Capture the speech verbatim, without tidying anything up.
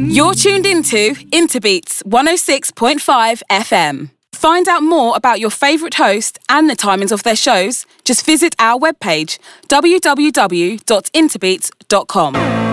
You're tuned into Interbeats one oh six point five F M. Find out more about your favourite host and the timings of their shows. Just visit our webpage, w w w dot interbeats dot com.